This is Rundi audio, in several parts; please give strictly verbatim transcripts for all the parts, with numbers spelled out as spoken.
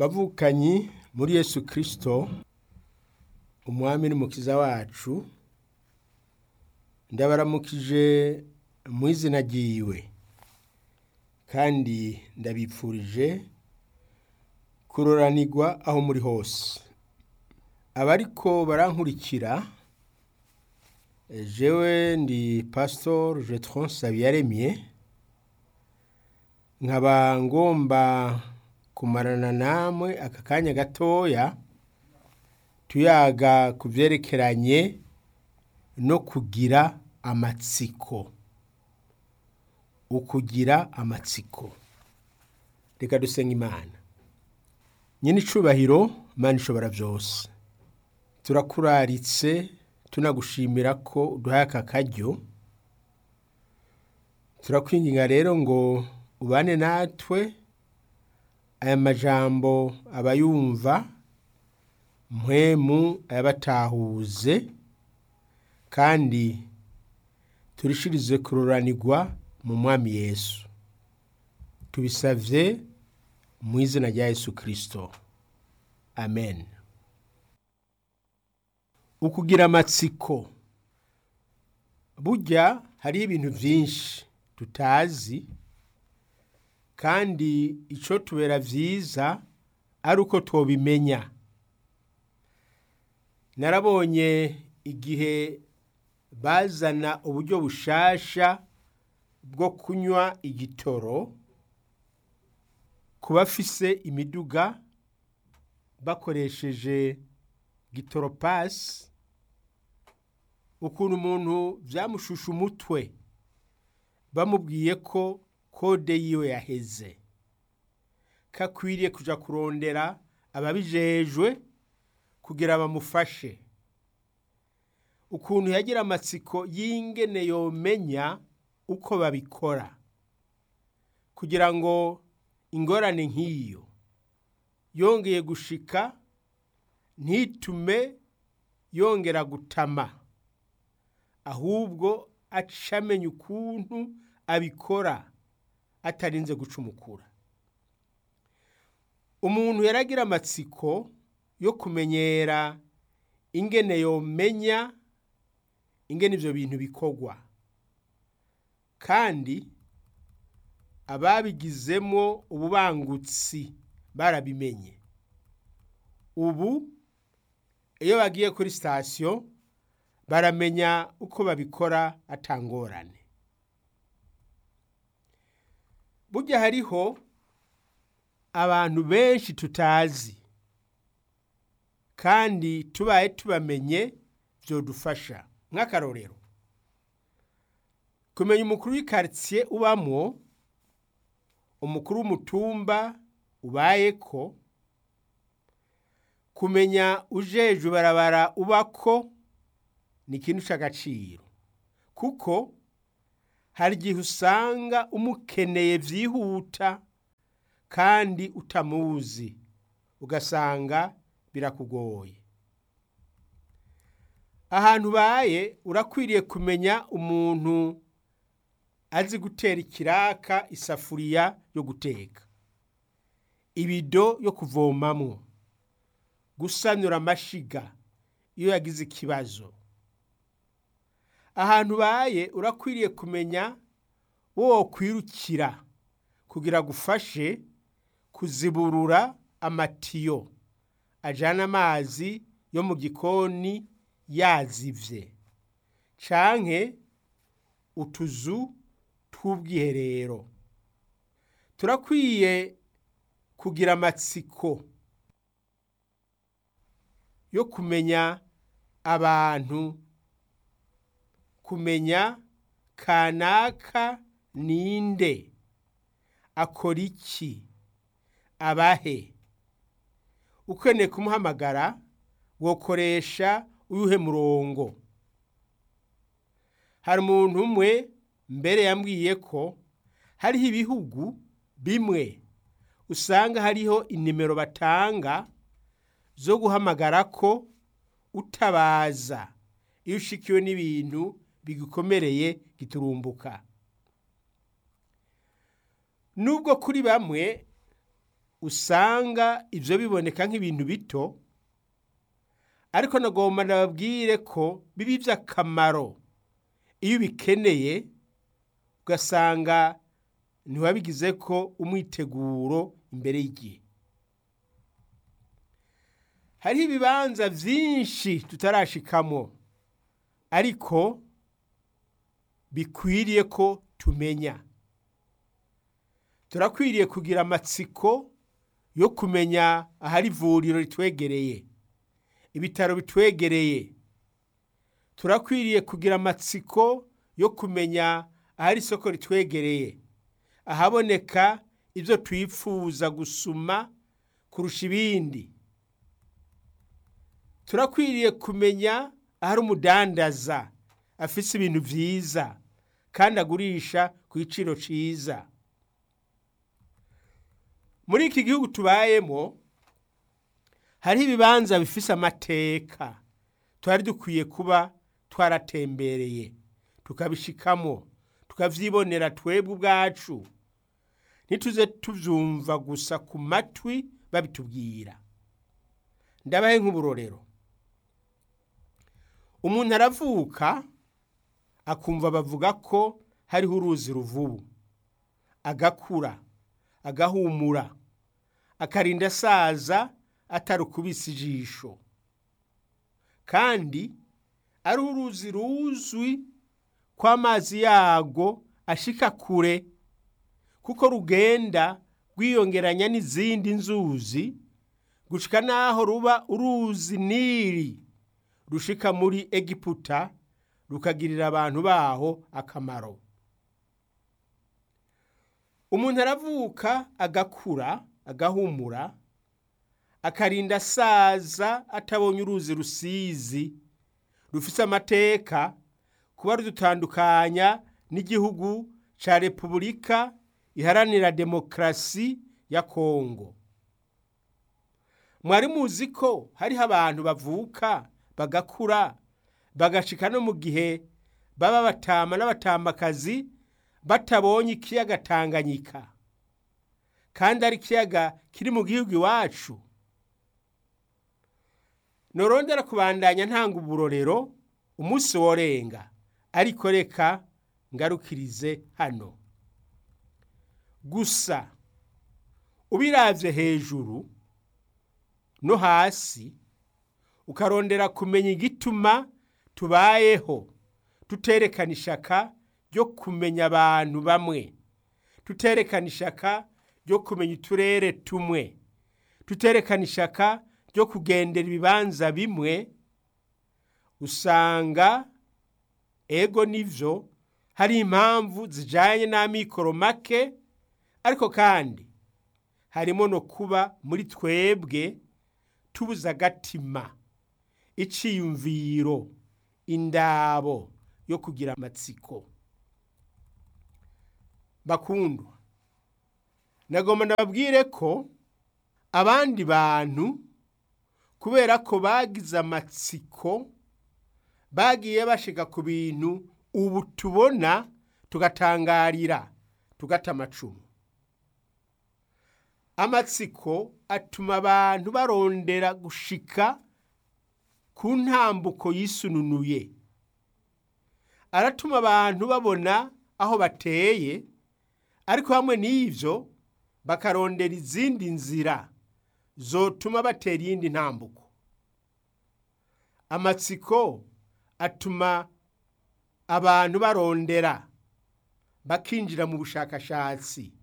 bavukanyi muri Yesu Kristo umwami n'umukiza wacu, ndabaramukije mu izina ryiwe kandi ndabipfurije kuroranirwa aho muri hose. Abariko barankurikira, jewe ndi Pastor Jetron Sabiyaremye, nkaba ngomba kumarana namwe aka kanya gatoya tuyaga ku vyerekeranye no kugira amatsiko. Ukugira amatsiko. Reka dusenga Imana. Nyine icubahiro, Mana ishobora vyose, turakuraritse tunagushimira ko uduhaye aka karyo. Turakwinginga rero ngo ubane natwe, aya majambo abayumva mpwemu ayabatahuze, kandi turishirize kuroranirwa mu mwami Yesu. Tubisavye mu izina rya Yesu Kristo. Amen. Ukugira amatsiko. Burya hari ibintu vyinshi tutazi, kandi ico tubera vyiza ari uko twobimenya. Narabonye igihe bazana uburyo bushasha bwo kunywa igitoro ku bafise imiduga bakoresheje gitoro pasi, ukuntu umuntu vyamushusha umutwe bamubwiye ko kode yiwe yaheze, kakwiriye kuja kurondera ababijejwe kugira bamufashe. Ukuntu yagira amatsiko y'ingene yomenya uko babikora, kugira ngo ingorane nk'iyo yongeye gushika ntitume yongera gutama, ahubwo acamenya ukuntu abikora atarinze gucumukura. Umuntu yaragira amatsiko yo kumenyera ingene yomenya ingene ivyo bintu bikorwa, kandi ababigizemo ububangutsi barabimenye. Ubu iyo bagiye kuri sitasiyo baramenya uko babikora atangorane. Burya hariho abantu benshi tutazi, kandi tubaye tubamenye vyodufasha. Nk'akarorero, kumenya umukuru w'ikaritsiye ubamwo, umukuru w'umutumba ubayeko, kumenya ujejwe ibarabara ubako ni ikintu c'agaciro, kuko hari igihe usanga umukeneye vyihuta kandi utamuzi, ugasanga birakugoye. Ahantu ubaye urakwiriye kumenya umuntu azi gutera ikiraka isafuriya yo guteka, ibido yo kuvomamwo, gusanura amashiga iyo yagize ikibazo. Ahantu ubaye urakwiriye kumenya wo kwirukira kugira gufashe kuziburura amatiyo ajana amazi yo mu gikoni yazivye, canke utuzu tw'ubwiherero. Turakwiye kugira amatsiko yo kumenya abantu, kumenya kanaka ninde, akora iki, abahe. Ukeneye kumuhamagara wokoresha uyuhe murongo. Hari umuntu umwe mbere yambwiye ko hariho ibihugu bimwe usanga hariho inimero batanga zo guhamagarako utabaza iyo ushikiwe n'ibintu bigukomereye giturumbuka. Nubwo kuri bamwe usanga ivyo biboneka nk'ibintu bito, ariko nagomba nababwire ko biba ivy'akamaro iyo ubikeneye ugasanga ntiwabigizeko umwiteguro imbere y'igihe. Hariho ibibanza vyinshi tutarashikamwo ariko bikwiriye ko tumenya. Turakwiriye kugira amatsiko yo kumenya ahari ivuriro ritwegereye, ibitaro bitwegereye. Turakwiriye kugira amatsiko yo kumenya ahari isoko ritwegereye, ahaboneka ivyo twifuza gusuma kurusha ibindi. Turakwiriye kumenya ahari umudandaza afise ibintu vyiza kandi agurisha ku giciro ciza. Muri iki gihugu tubayemo hariho ibibanza bifise amateka twari dukwiye kuba twaratembereye tukabishikamo tukavyibonera twebwe ubwacu, ntituze tuvyumva gusa ku matwi babitubwira. Ndabahe nk'uburorero. Umuntu aravuka akumva bavuga ko hariho uruzi Ruvubu, agakura agahumura akarinda asaza atarukubise ijisho, kandi ari uruzi ruzwi ko amazi yago ashika kure kuko rugenda rwiyongeranya n'izindi nzuzi gushika naho ruba uruzi Nili rushika muri Egiputa rukagirira abantu baho akamaro. Umuntu aravuka agakura agahumura akarinda asaza atabonye uruzi Rusizi rufise amateka kuba rudutandukanya n'igihugu ca Repubulika Iharanira Demokarasi ya Kongo. Mwari muzi ko hariho abantu bavuka bagakura bagashika no mu gihe baba batama n'abatamakazi batabonye ikiyaga Tanganyika, kandi ari ikiyaga kiri mu gihugu iwacu. Norondera kubandanya ntanga uburorero umunsi worenga, ariko reka ngarukirize hano gusa. Ubiravye hejuru no hasi ukarondera kumenya igituma tubayeho tuterekana ishaka ryo kumenya abantu bamwe, tuterekana ishaka ryo kumenya uturere tumwe, tuterekana ishaka ryo kugendera ibibanza bimwe, usanga ego nivyo hari impamvu zijanye n'amikoro make, ariko kandi harimo no kuba muri twebwe tubuza agatima, iciyumviro, indabo yo kugira amatsiko. Bakundwa, nagomba ndababwire ko abandi bantu kubera ko bagize amatsiko bagiye bashika ku bintu ubu tubona tugatangarira tugata amacumu. Amatsiko atuma abantu barondera gushika ku ntambuko yisununuye, aratuma abantu babona aho bateye, ariko hamwe n'ivyo bakarondera izindi nzira zotuma batera iyindi ntambuko. Amatsiko atuma abantu barondera bakinjira mu bushakashatsi.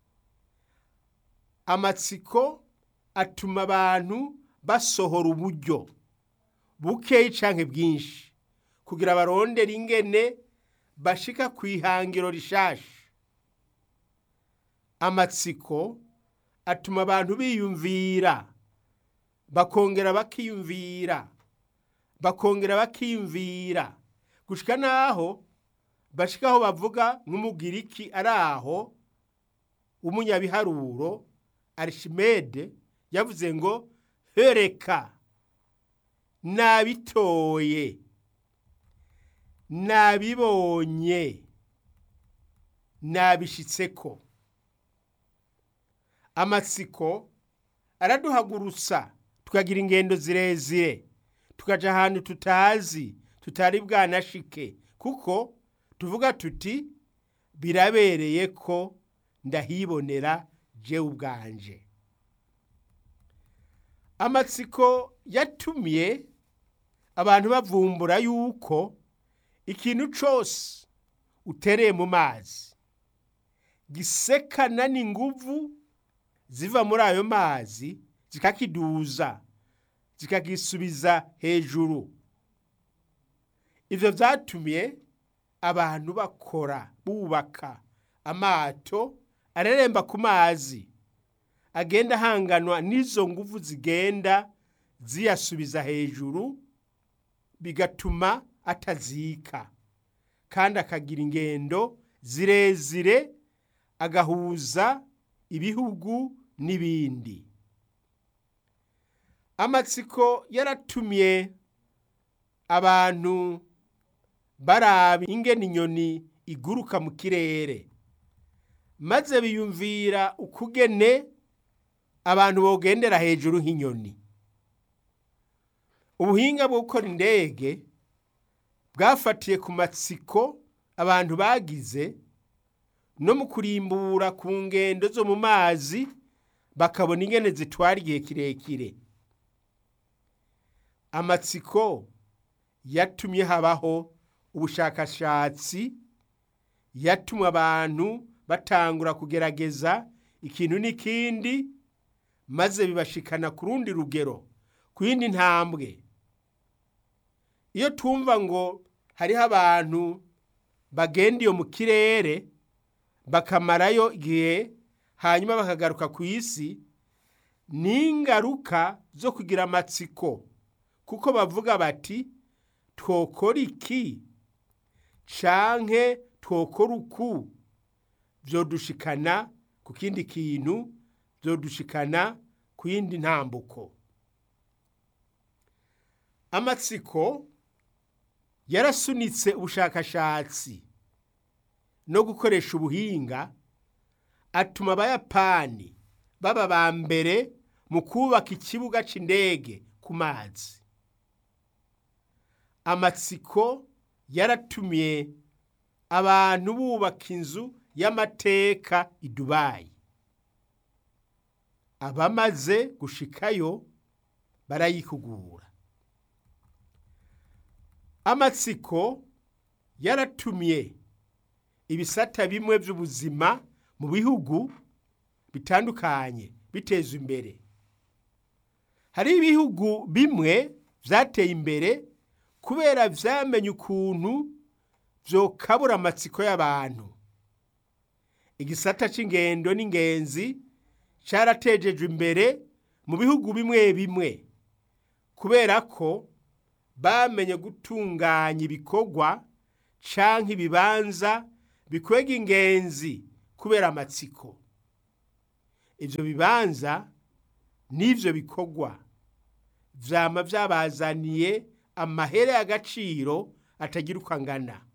Amatsiko atuma abantu basohora uburyo bukeyi canke bwinshi kugira barondera ingene bashika kwihangiro rishasha. Amatsiko atuma abantu biyumvira bakongera bakiyumvira bakongera bakiyumvira gushika naho bashikaho bavuga nk'umugiriki araho umunyabiharuro Archimede yavuze ngo hereka nabitoye nabibonye nabishitseko. Amatsiko araduhagurutsa tukagira ingendo zirezire tukaja ahantu tutazi tutari bwanashike kuko tuvuga tuti birabereye ko ndahibonera jewe ubwanje. Amatsiko yatumye abantu bavumbura yuko ikintu cose utereye mu mazi gisekana n'inguvu ziva muri ayo mazi zikakiduza zikagisubiza hejuru. Ivyo vyatumye abantu bakora bubaka amato areremba ku mazi agenda hanganwa n'izo nguvu zigenda ziyasubiza hejuru, bigatuma atazika kandi akagira ingendo zirezire agahuza ibihugu n'ibindi. Amatsiko yaratumye abantu baraba ingene inyoni iguruka mu kirere, maze biyumvira ukugene abantu bogendera hejuru nk'inyoni. Ubuhinga bwo gukora indege bwafatiye ku matsiko abantu bagize no mu kurimbura ku ngendo zo mu mazi bakabona ingene zitwara igihe kirekire. Amatsiko yatumye habaho ubushakashatsi, yatumye abantu batangura kugerageza ikintu n'ikindi, maze bibashikana ku rundi rugero, ku yindi ntambwe. Iyo tumva ngo hariho abantu bagenda iyo mu kirere bakamarayo igihe hanyuma bakagaruka ku isi, ni ingaruka zo kugira amatsiko, kuko bavuga bati twokora iki canke twokora uku vyodushikana ku kindi kintu, vyodushikana ku yindi ntambuko. Amatsiko yarasunitse ubushakashatsi no gukoresha ubuhinga, atuma abayapani baba ba mbere mu kubaka ikibuga c'indege ku mazi. Amatsiko yaratumye abantu bubaka inzu y'amateka i Dubai. Abamaze gushikayo barayikugura. Amatsiko yaratumye ibisata bimwe by'ubuzima mu bihugu bitandukanye bitezwa imbere. Hari ibihugu bimwe vyateye imbere kubera vyamenye ukuntu vyokabura amatsiko y'abantu. Igisata c'ingendo n'ingenzi caratejejwe imbere mu bihugu bimwe bimwe kubera ko bamenye gutunganya ibikorwa canke ibibanza bikwega ingenzi kubera amatsiko. Ivyo bibanza n'ivyo bikorwa vyama vyabazaniye amahere y'agaciro atagira uko angana.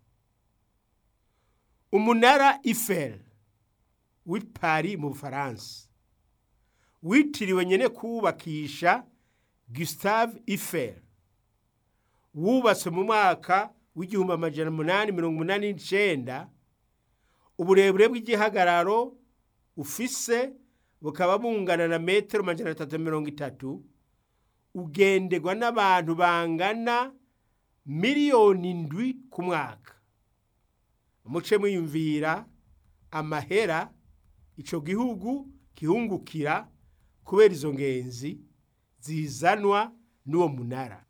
Umunara Eiffel w'i Paris mu Bufaransa witiriwe nyene kubakisha Gustave Eiffel, wubatse mu mwaka w'igihumbi amajana umunani mirongo umunani n'icenda. Uburebure bw'igihagararo ufise bukaba bungana na metero amajana atatu mirongo itatu, ugenderwa n'abantu bangana miliyoni indwi ku mwaka. Muce mwiyumvira amahera ico gihugu gihungukira kubera izo ngenzi zizanwa n'uwo munara.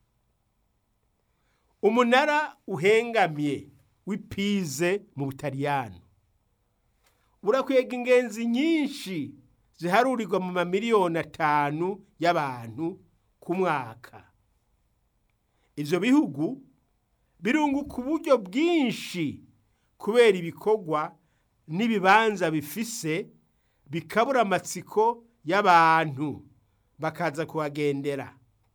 Umunara uhengamye w'ipize mu Butaliyano urakwega ingenzi nyinshi ziharurirwa mu mamiliyoni atanu y'abantu ku mwaka. Ivyo bihugu birunguka uburyo bwinshi kubera ibikorwa n'ibibanza bifise bikabura amatsiko y'abantu bakaza kuhagendera.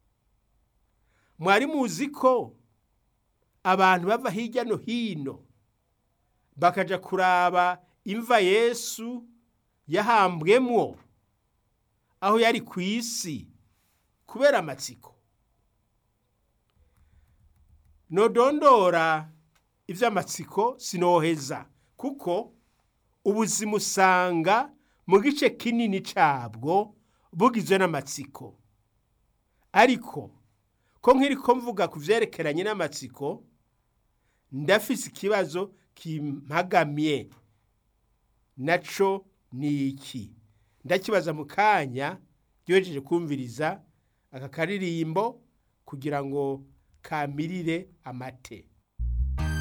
Mwari muzi ko abantu bava hirya no hino bakaja kuraba imva Yesu yahambwemwo, aho yari ku isi kubera amatsiko. Nodondora ivy'amatsiko sinoheza, kuko ubuzima usanga mu gice kinini cabwo bugizwe n'amatsiko. Ariko ko nkiriko mvuga ku vyerekeranye n'amatsiko, ndafise ikibazo kimpagamye, naco ni iki? Ndakibaza mu kanya ryojeje kumviriza aka karirimbo kugira ngo kamirire amate.